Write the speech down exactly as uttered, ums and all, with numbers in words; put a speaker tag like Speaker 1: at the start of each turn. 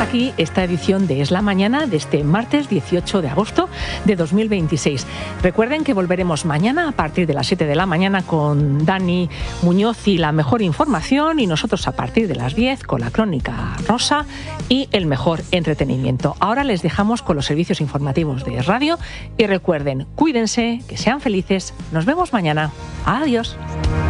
Speaker 1: aquí esta edición de Es la Mañana de este martes dieciocho de agosto de dos mil veintiséis. Recuerden que volveremos mañana a partir de las siete de la mañana con Dani Muñoz y la mejor información, y nosotros a partir de las diez con la Crónica Rosa y el mejor entretenimiento. Ahora les dejamos con los servicios informativos de radio y recuerden, cuídense, que sean felices. Nos vemos mañana. Adiós.